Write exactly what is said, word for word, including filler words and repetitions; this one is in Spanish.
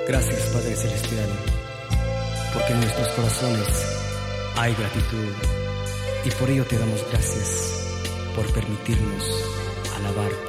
Gracias, Padre Celestial, porque en nuestros corazones hay gratitud y por ello te damos gracias por permitirnos alabarte.